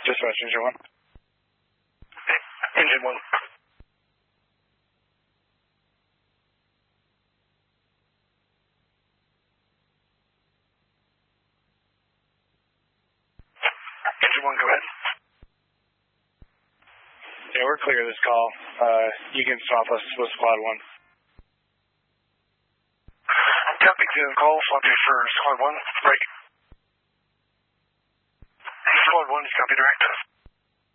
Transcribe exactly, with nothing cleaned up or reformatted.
Dispatch, engine one. Engine one. Engine one, go ahead. Yeah, we're clear of this call. Uh, you can swap us with squad one. Copy to call, swap you for squad one, break. Squad one, copy direct.